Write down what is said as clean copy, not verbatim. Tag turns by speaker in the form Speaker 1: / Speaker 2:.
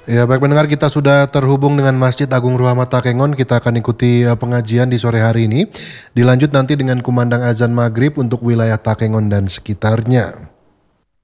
Speaker 1: Ya, baik pendengar, kita sudah terhubung dengan Masjid Agung Ruhama Takengon. Kita akan ikuti pengajian di sore hari ini. Dilanjut nanti dengan kumandang azan maghrib untuk wilayah Takengon dan sekitarnya.